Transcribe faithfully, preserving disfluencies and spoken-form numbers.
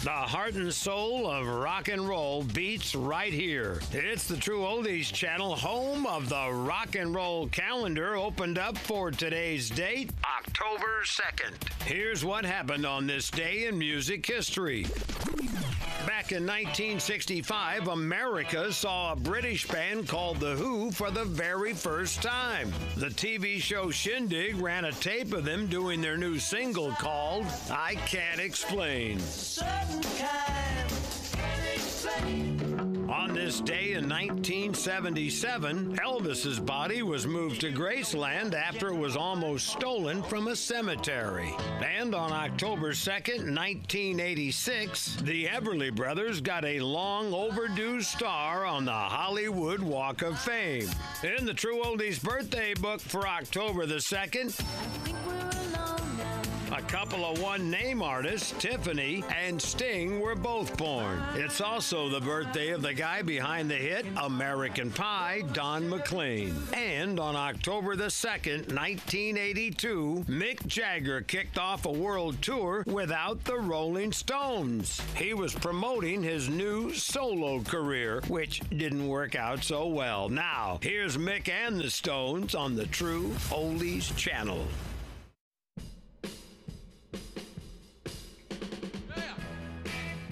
The heart and soul of rock and roll beats right here. It's the True Oldies channel, home of the rock and roll calendar, opened up for today's date, October second. Here's what happened on this day in music history. Back in nineteen sixty-five, America saw a British band called The Who for the very first time. The T V show Shindig ran a tape of them doing their new single called I Can't Explain. On this day in nineteen seventy-seven, Elvis's body was moved to Graceland after it was almost stolen from a cemetery. And on October second, nineteen eighty-six, the Everly Brothers got a long overdue star on the Hollywood Walk of Fame. In the True Oldies birthday book for October the second, a couple of one-name artists, Tiffany and Sting, were both born. It's also the birthday of the guy behind the hit American Pie, Don McLean. And on October the second, nineteen eighty-two, Mick Jagger kicked off a world tour without the Rolling Stones. He was promoting his new solo career, which didn't work out so well. Now, here's Mick and the Stones on the True Oldies channel.